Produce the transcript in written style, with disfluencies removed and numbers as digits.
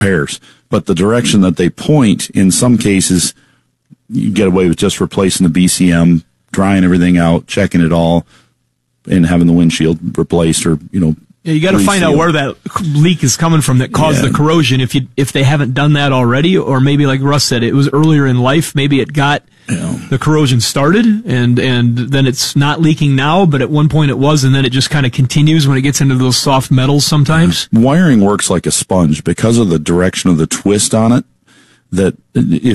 repairs. But the direction that they point, in some cases, you get away with just replacing the BCM, drying everything out, checking it all, and having the windshield replaced or, Yeah, you got to find out where that leak is coming from that caused the corrosion. If they haven't done that already, or maybe like Russ said, it was earlier in life. Maybe it got the corrosion started, and then it's not leaking now, but at one point it was, and then it just kind of continues when it gets into those soft metals sometimes. Wiring works like a sponge because of the direction of the twist on it. That